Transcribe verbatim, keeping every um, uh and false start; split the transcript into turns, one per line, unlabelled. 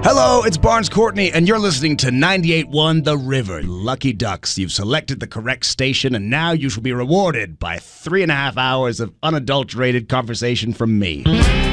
Hello, it's Barnes Courtney, and you're listening to ninety-eight point one The River. Lucky Ducks, you've selected the correct station, and now you shall be rewarded by three and a half hours of unadulterated conversation from me.